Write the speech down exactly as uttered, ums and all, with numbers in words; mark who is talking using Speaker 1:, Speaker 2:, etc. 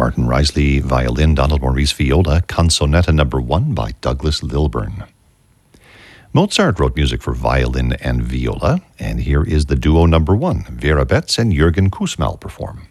Speaker 1: Martin Risley, violin, Donald Maurice, viola, Canzonetta number one by Douglas Lilburn. Mozart wrote music for violin and viola, and here is the duo number one. Vera Betts and Jürgen Kussmaul perform.